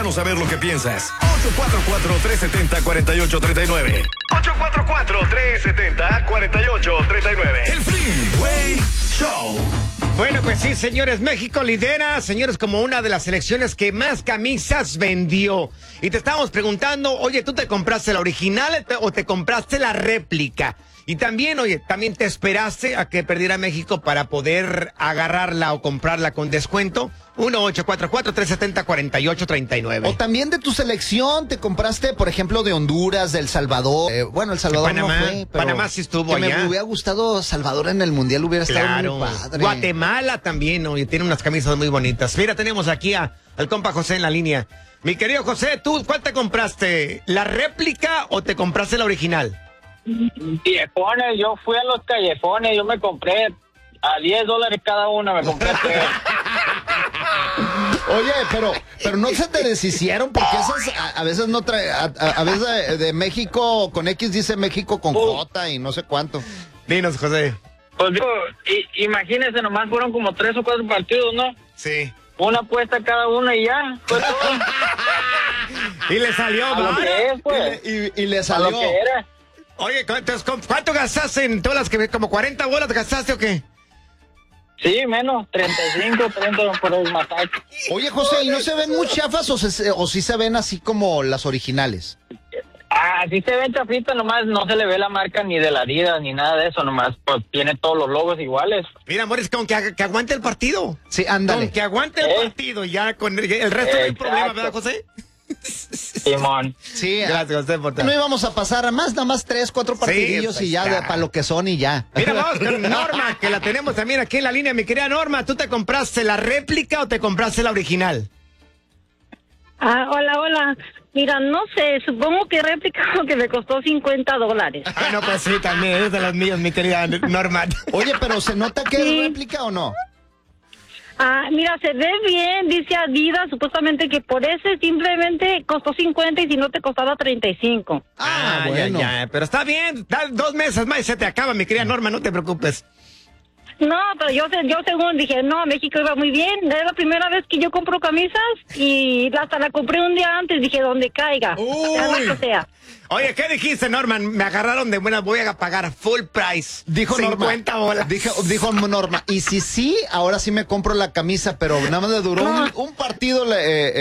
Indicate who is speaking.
Speaker 1: Déjanos saber lo que piensas. 844-370-4839. 844-370-4839. El Freeway Show.
Speaker 2: Bueno, pues sí, señores, México lidera, señores, como una de las selecciones que más camisas vendió. Y te estábamos preguntando, oye, ¿tú te compraste la original o te compraste la réplica? Y también, oye, ¿también te esperaste a que perdiera México para poder agarrarla o comprarla con descuento? 1-844-370-4839.
Speaker 3: O también de tu selección, te compraste, por ejemplo, de Honduras, de El Salvador. Bueno, El Salvador
Speaker 2: Panamá,
Speaker 3: no fue, pero
Speaker 2: Panamá sí estuvo
Speaker 3: que
Speaker 2: allá.
Speaker 3: Me hubiera gustado Salvador en el Mundial, hubiera estado muy padre.
Speaker 2: Guatemala también, oye, tiene unas camisas muy bonitas. Mira, tenemos aquí al compa José en la línea. Mi querido José, ¿tú cuál te compraste? ¿La réplica o te compraste la original?
Speaker 4: Viejones, yo fui a los callejones, yo me compré a $10 cada una, me compré tres.
Speaker 3: Oye, pero no se te deshicieron porque esas a veces no trae, a veces de México con X dice México con J y no sé cuánto.
Speaker 2: Dinos, José.
Speaker 4: Pues digo, imagínense, nomás fueron como 3 o 4 partidos, ¿no?
Speaker 2: Sí.
Speaker 4: Una apuesta cada una y ya, fue todo.
Speaker 2: Y le salió,
Speaker 4: A lo que es, pues.
Speaker 3: Y le
Speaker 4: A
Speaker 3: salió.
Speaker 4: lo que era.
Speaker 2: Oye, ¿cuánto gastaste en todas las que como 40 bolas gastaste o qué?
Speaker 4: Sí, menos, 35, 30 por el matache.
Speaker 3: Oye, José, ¿y no se ven muy chafas o sí se ven así como las originales?
Speaker 4: Sí se ve chafita, nomás no se le ve la marca ni de la Adidas ni nada de eso, nomás pues tiene todos los logos iguales.
Speaker 2: Mira, amor, es con que aguante el partido.
Speaker 3: Sí, ándale.
Speaker 2: Con que aguante el partido, ya con el resto no hay problema, ¿verdad, José?
Speaker 4: Simón.
Speaker 3: Sí,
Speaker 2: gracias, José, por
Speaker 3: no íbamos a pasar a más, nada más 3, 4 partidillos
Speaker 2: pues
Speaker 3: y ya para lo que son y ya.
Speaker 2: Mira, vamos con Norma, que la tenemos también aquí en la línea. Mi querida Norma, ¿tú te compraste la réplica o te compraste la original?
Speaker 5: Hola. Mira, no sé, supongo que réplica porque me costó $50.
Speaker 2: No, pues sí, también es de los míos, mi querida Norma.
Speaker 3: Oye, pero ¿se nota que es réplica o no?
Speaker 5: Mira, se ve bien, dice Adidas, supuestamente que por ese simplemente costó 50 y si no te costaba 35.
Speaker 3: Bueno.
Speaker 2: Ya, pero está bien, da 2 meses más y se te acaba, mi querida Norma, no te preocupes.
Speaker 5: No, pero yo según dije, no, México iba muy bien, es la primera vez que yo compro camisas y hasta la compré un día antes, dije, donde caiga, ya no que sea.
Speaker 2: Oye, ¿qué dijiste, Norman? Me agarraron de buena, voy a pagar full price.
Speaker 3: Dijo
Speaker 2: 50 bolas.
Speaker 3: Dijo Norma, y si sí, ahora sí me compro la camisa, pero nada más le duró un partido